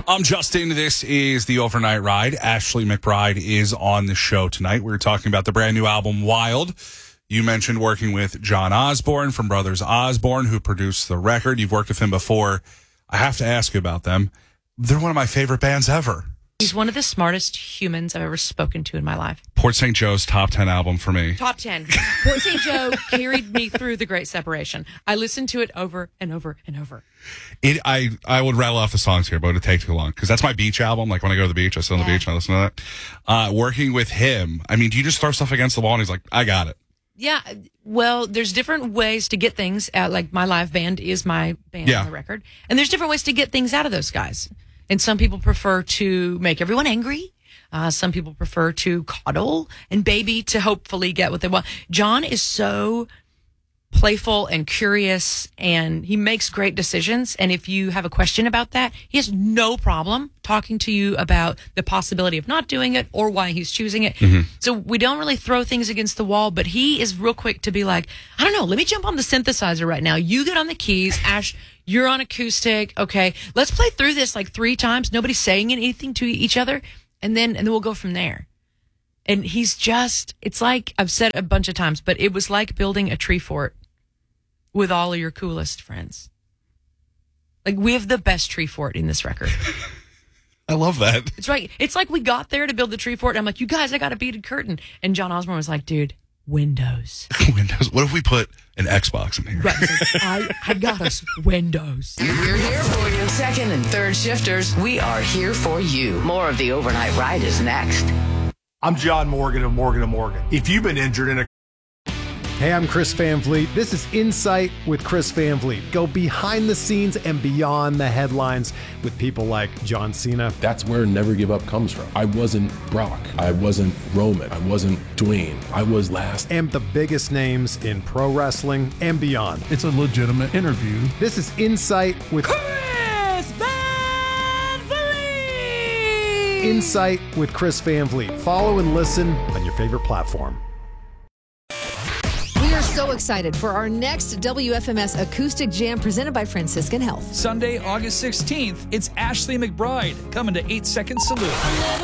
I'm Justin. This is the Overnight Ride. Ashley McBryde is on the show tonight. We're talking about the brand new album, Wild. You mentioned working with John Osborne from Brothers Osborne, who produced the record. You've worked with him before. I have to ask you about them. They're one of my favorite bands ever. He's one of the smartest humans I've ever spoken to in my life. Port St. Joe's top 10 album for me. Top 10. Port St. Joe carried me through the Great Separation. I listened to it over and over and over. I would rattle off the songs here, but it would take too long because that's my beach album. Like when I go to the beach, I sit on the beach and I listen to that. Working with him, I mean, do you just throw stuff against the wall and he's like, I got it? Yeah, well, there's different ways to get things out. Like my live band is my band on the record. And there's different ways to get things out of those guys. And some people prefer to make everyone angry. Some people prefer to coddle and baby to hopefully get what they want. John is so playful and curious, and he makes great decisions. And if you have a question about that, he has no problem talking to you about the possibility of not doing it or why he's choosing it. Mm-hmm. So we don't really throw things against the wall, but he is real quick to be like, I don't know, let me jump on the synthesizer right now. You get on the keys, Ash, you're on acoustic. Okay, let's play through this like 3 times. Nobody's saying anything to each other. And then we'll go from there. And he's just, it's like, I've said a bunch of times, but it was like building a tree fort with all of your coolest friends. Like, we have the best tree fort in this record. I love that. It's right. It's like we got there to build the tree fort, and I'm like, you guys, I got a beaded curtain. And John Osborne was like, dude, Windows. Windows. What if we put an Xbox in here? Right. I got us Windows. We're here for you. Second and third shifters, we are here for you. More of the Overnight Ride is next. I'm John Morgan of Morgan & Morgan. If you've been injured in a Hey, I'm Chris Van Vliet. This is Insight with Chris Van Vliet. Go behind the scenes and beyond the headlines with people like John Cena. That's where Never Give Up comes from. I wasn't Brock. I wasn't Roman. I wasn't Dwayne. I was last. And the biggest names in pro wrestling and beyond. It's a legitimate interview. This is Insight with Chris Van Vliet. Insight with Chris Van Vliet. Follow and listen on your favorite platform. We are so excited for our next WFMS Acoustic Jam presented by Franciscan Health. Sunday, August 16th, it's Ashley McBryde coming to 8 Second Salute.